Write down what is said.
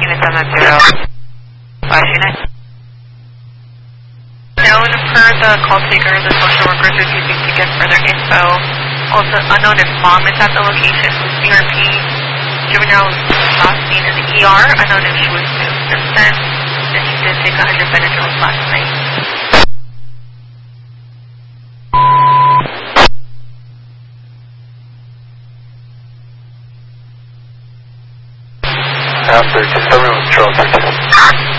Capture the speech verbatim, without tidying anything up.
units on that zero. Five unit. Known per the call taker, the social workers are using to get further info. Also unknown if mom is at the location. C R P, juvenile last seen in the E R. Unknown if she was moved since then. And she did take one hundred Benadryl last night. After, just everyone's Charles.